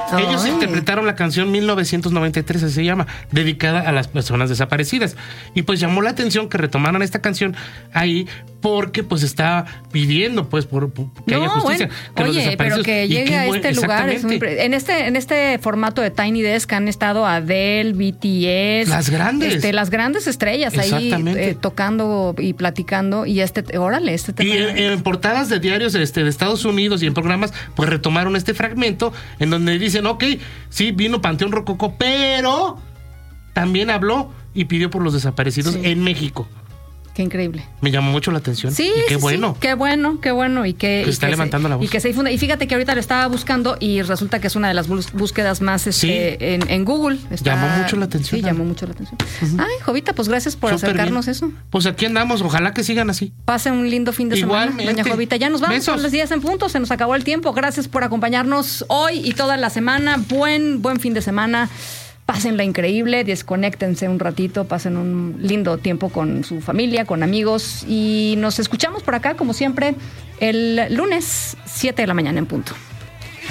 Ellos interpretaron la canción 1993, así se llama, dedicada a las personas desaparecidas. Y pues llamó la atención que retomaran esta canción ahí porque pues está pidiendo pues que haya justicia. Bueno, oye, pero que llegue a este lugar es en este formato de Tiny Desk han estado Adele, BTS, las grandes estrellas ahí tocando y platicando y órale, tema. Y en portadas de diarios de Estados Unidos y en programas pues retomaron este fragmento en donde dicen, sí, vino Panteón Rococó, pero también habló y pidió por los desaparecidos en México. Qué increíble. Me llamó mucho la atención. Sí, y qué bueno. Sí, qué bueno. Y que se está levantando la voz. Y que se difunda. Y fíjate que ahorita lo estaba buscando y resulta que es una de las búsquedas más en Google. Llamó mucho la atención. Sí, llamó mucho la atención. Ay, Jovita, pues gracias por acercarnos eso. Pues aquí andamos, ojalá que sigan así. Pasen un lindo fin de semana, doña Jovita. Ya nos vamos, son las 10 en punto, se nos acabó el tiempo. Gracias por acompañarnos hoy y toda la semana. Buen fin de semana. Pásenla increíble, desconéctense un ratito, pasen un lindo tiempo con su familia, con amigos y nos escuchamos por acá, como siempre, el lunes 7 de la mañana en punto.